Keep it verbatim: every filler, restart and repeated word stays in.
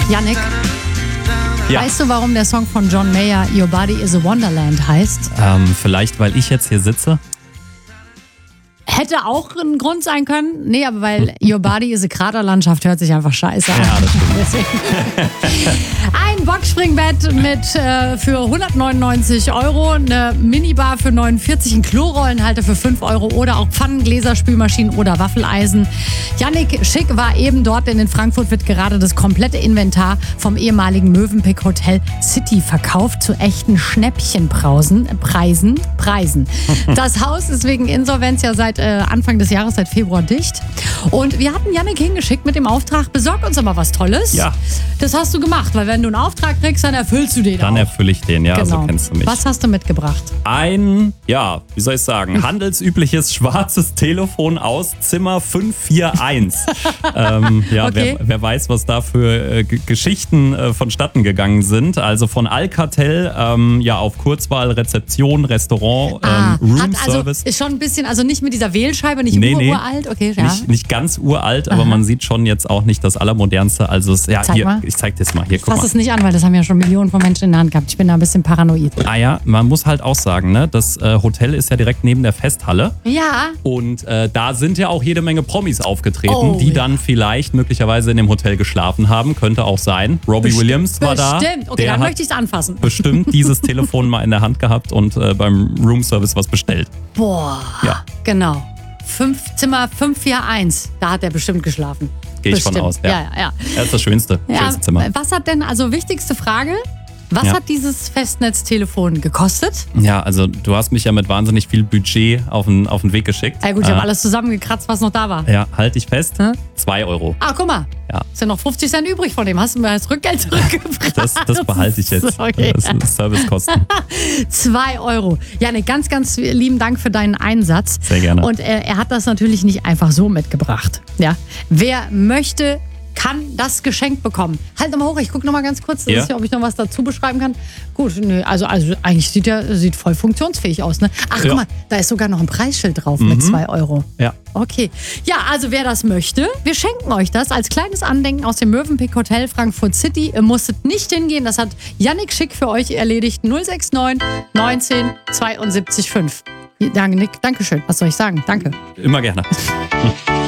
Yannick, Ja. weißt du, warum der Song von John Mayer Your Body is a Wonderland heißt? Ähm, vielleicht, weil ich jetzt hier sitze. Hätte auch ein Grund sein können. Nee, aber weil Your Body is a Kraterlandschaft hört sich einfach scheiße an. Ja, das stimmt. Deswegen. Ein Boxspringbett mit äh, für hundertneunundneunzig Euro, eine Minibar für neunundvierzig, ein Klorollenhalter für fünf Euro oder auch Pfannen, Gläser, Spülmaschinen oder Waffeleisen. Yannick Schick war eben dort, denn in Frankfurt wird gerade das komplette Inventar vom ehemaligen Mövenpick Hotel City verkauft zu echten Schnäppchenpreisen. Preisen, Preisen. Das Haus ist wegen Insolvenz ja seit äh, Anfang des Jahres, seit Februar dicht. Und wir hatten Yannick hingeschickt mit dem Auftrag, besorg uns aber was Tolles. Ja. Das hast du gemacht, weil wenn du einen Auftrag kriegst, dann erfüllst du den Dann auch. erfülle ich den, ja, Genau. so kennst du mich. Was hast du mitgebracht? Ein, ja, wie soll ich sagen, handelsübliches schwarzes Telefon aus Zimmer fünf vier eins. ähm, ja, Okay. wer, wer weiß, was da für äh, G- Geschichten äh, vonstatten gegangen sind. Also von Alcatel, ähm, ja, auf Kurzwahl, Rezeption, Restaurant, Ah, ähm, hat also, Roomservice. ist schon ein bisschen, also nicht mit dieser Wählscheibe, nicht Nee, nee. uralt, okay, ja. Nicht, nicht ganz uralt, aber man sieht schon jetzt auch nicht das Allermodernste. Also, es, ja, Zeig hier, mal. ich zeig dir das mal. Hier, guck Fass mal. es nicht an, weil das haben ja schon Millionen von Menschen in der Hand gehabt. Ich bin da ein bisschen paranoid. Ah ja, man muss halt auch sagen, ne, das äh, Hotel ist ja direkt neben der Festhalle. Ja, Und äh, da sind ja auch jede Menge Promis aufgetreten, Oh, die ja. dann vielleicht möglicherweise in dem Hotel geschlafen haben. Könnte auch sein. Robbie Williams war da. bestimmt. Okay, Der dann hat möchte ich es anfassen. bestimmt dieses Telefon mal in der Hand gehabt und äh, beim Roomservice was bestellt. Boah, Ja. genau. Fünf, Zimmer fünf vier eins, da hat er bestimmt geschlafen. Gehe ich von Bestimmt. aus. Ja. Ja, ja, ja. Das ist das schönste, Ja, schönste Zimmer. was hat denn, also wichtigste Frage, was Ja. hat dieses Festnetztelefon gekostet? Ja, also du hast mich ja mit wahnsinnig viel Budget auf den, auf den Weg geschickt. Ja gut, ich Äh, habe alles zusammengekratzt, was noch da war. Ja, halt dich fest. Hä? Zwei Euro. Ah, guck mal. Ja. Ist ja noch fünfzig Cent übrig von dem. Hast du mir das Rückgeld zurückgebracht? Das, das behalte ich jetzt. Okay. Das sind Servicekosten. Zwei Euro. Janik, ganz, ganz lieben Dank für deinen Einsatz. Sehr gerne. Und er, er hat das natürlich nicht einfach so mitgebracht. Ja. Wer möchte, kann das geschenkt bekommen. Halt nochmal hoch, ich gucke nochmal ganz kurz, Ja. dass ich, ob ich noch was dazu beschreiben kann. Gut, nö, also, also eigentlich sieht er sieht voll funktionsfähig aus. Ne? Ach, Ja. guck mal, da ist sogar noch ein Preisschild drauf mit zwei Euro. Ja. Okay. Ja, also wer das möchte, wir schenken euch das als kleines Andenken aus dem Mövenpick Hotel Frankfurt City. Ihr musstet nicht hingehen, das hat Yannick Schick für euch erledigt. null sechs neun neunzehn zweiundsiebzig fünf. Danke, Nick. Dankeschön. Was soll ich sagen? Danke. Immer gerne.